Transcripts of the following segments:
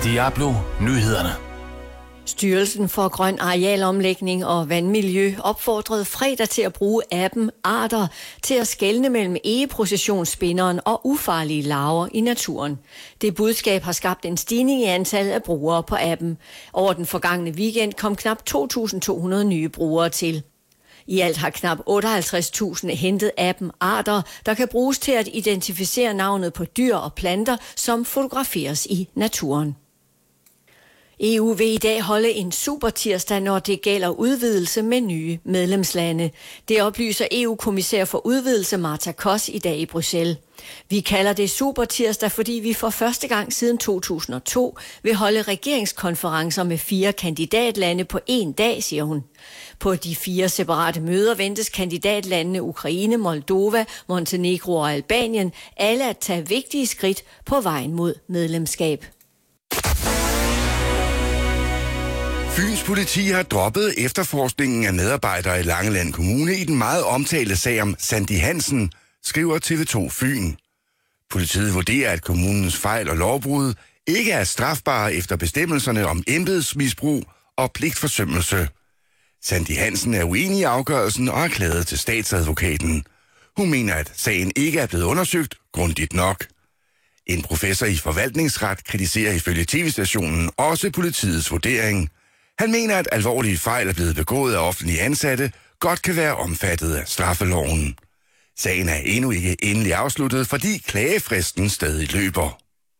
Diablo Nyhederne. Styrelsen for Grøn Arealomlægning og Vandmiljø opfordrede fredag til at bruge appen Arter til at skelne mellem egeprocessionsspinderen og ufarlige larver i naturen. Det budskab har skabt en stigning i antallet af brugere på appen. Over den forgangne weekend kom knap 2.200 nye brugere til. I alt har knap 58.000 hentet appen Arter, der kan bruges til at identificere navnet på dyr og planter, som fotograferes i naturen. EU vil i dag holde en supertirsdag, når det gælder udvidelse med nye medlemslande. Det oplyser EU-kommissær for udvidelse Marta Koss i dag i Bruxelles. Vi kalder det supertirsdag, fordi vi for første gang siden 2002 vil holde regeringskonferencer med 4 kandidatlande på én dag, siger hun. På de 4 separate møder ventes kandidatlandene Ukraine, Moldova, Montenegro og Albanien alle at tage vigtige skridt på vejen mod medlemskab. Fyns politi har droppet efterforskningen af medarbejdere i Langeland Kommune i den meget omtalte sag om Sandy Hansen, skriver TV2 Fyn. Politiet vurderer, at kommunens fejl og lovbrud ikke er strafbare efter bestemmelserne om embedsmisbrug og pligtforsømmelse. Sandy Hansen er uenig i afgørelsen og har klaget til statsadvokaten. Hun mener, at sagen ikke er blevet undersøgt grundigt nok. En professor i forvaltningsret kritiserer ifølge tv-stationen også politiets vurdering. Han mener, at alvorlige fejl er blevet begået af offentlige ansatte, godt kan være omfattet af straffeloven. Sagen er endnu ikke endelig afsluttet, fordi klagefristen stadig løber.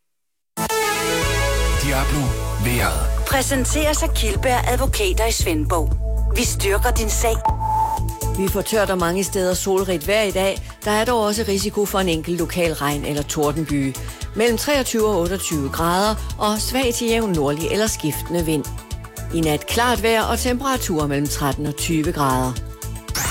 Diablo Vejret. Præsenteres af Kildberg Advokater i Svendborg. Vi styrker din sag. Vi får tørt og mange steder solrigt vejr i dag. Der er dog også risiko for en enkelt lokal regn- eller tordenbyge. Mellem 23 og 28 grader og svag til jævn nordlig eller skiftende vind. I nat klart vejr og temperaturer mellem 13 og 20 grader.